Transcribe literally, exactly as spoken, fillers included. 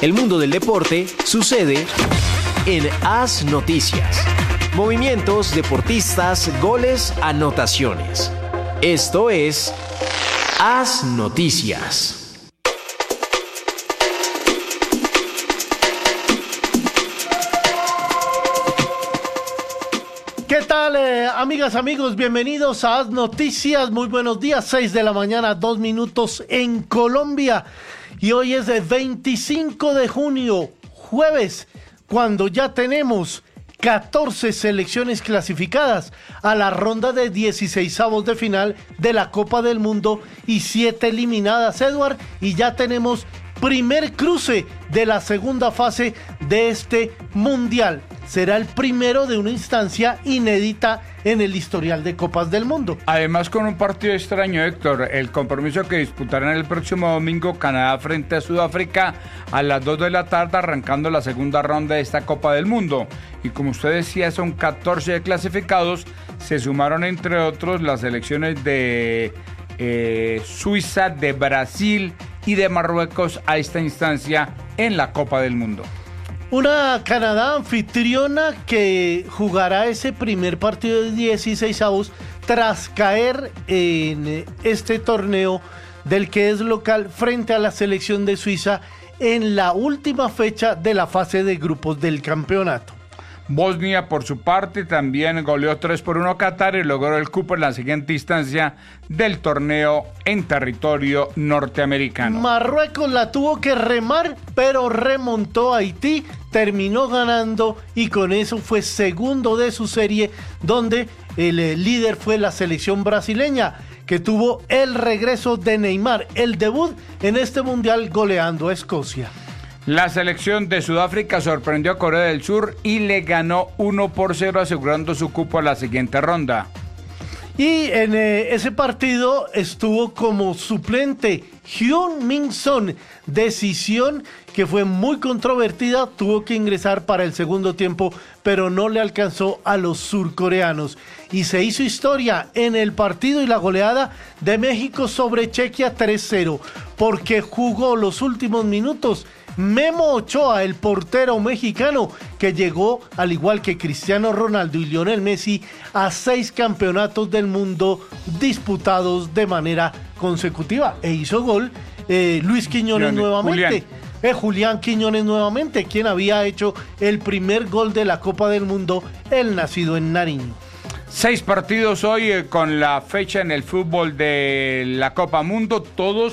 El mundo del deporte sucede en Haz Noticias. Movimientos, deportistas, goles, anotaciones. Esto es Haz Noticias. ¿Qué tal, eh, amigas, amigos? Bienvenidos a Haz Noticias. Muy buenos días, seis de la mañana, dos minutos en Colombia. Y hoy es el veinticinco de junio, jueves, cuando ya tenemos catorce selecciones clasificadas a la ronda de dieciseisavos de final de la Copa del Mundo y siete eliminadas, Edward, y ya tenemos primer cruce de la segunda fase de este Mundial. Será el primero de una instancia inédita en el historial de Copas del Mundo. Además, con un partido extraño, Héctor, el compromiso que disputarán el próximo domingo Canadá frente a Sudáfrica a las dos de la tarde, arrancando la segunda ronda de esta Copa del Mundo. Y como usted decía, son catorce clasificados. Se sumaron, entre otros, las selecciones de eh, Suiza, de Brasil y de Marruecos a esta instancia en la Copa del Mundo. Una Canadá anfitriona que jugará ese primer partido de dieciseisavos tras caer en este torneo del que es local frente a la selección de Suiza en la última fecha de la fase de grupos del campeonato. Bosnia, por su parte, también goleó tres por uno a Qatar y logró el cupo en la siguiente instancia del torneo en territorio norteamericano. Marruecos la tuvo que remar, pero remontó a Haití, terminó ganando y con eso fue segundo de su serie, donde el líder fue la selección brasileña, que tuvo el regreso de Neymar, el debut en este mundial goleando a Escocia. La selección de Sudáfrica sorprendió a Corea del Sur y le ganó uno por cero, asegurando su cupo a la siguiente ronda. Y en eh, ese partido estuvo como suplente Hyun Min Son, decisión que fue muy controvertida, tuvo que ingresar para el segundo tiempo, pero no le alcanzó a los surcoreanos. Y se hizo historia en el partido y la goleada de México sobre Chequia tres cero, porque jugó los últimos minutos Memo Ochoa, el portero mexicano, que llegó, al igual que Cristiano Ronaldo y Lionel Messi, a seis campeonatos del mundo disputados de manera consecutiva. E hizo gol eh, Luis Quiñones Julián, nuevamente. Julián. Eh, Julián Quiñones nuevamente, quien había hecho el primer gol de la Copa del Mundo, el nacido en Nariño. Seis partidos hoy eh, con la fecha en el fútbol de la Copa Mundo, todos